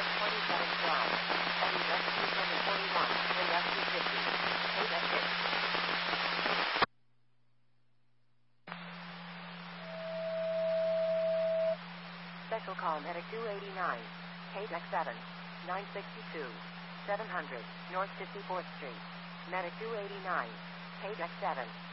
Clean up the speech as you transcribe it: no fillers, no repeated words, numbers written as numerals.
North 27th Drive. Eddie West 241, and F250. Code X6. Special call Medic 289. Case X7. 962. 700. North 54th Street. Medic 289. Case X7.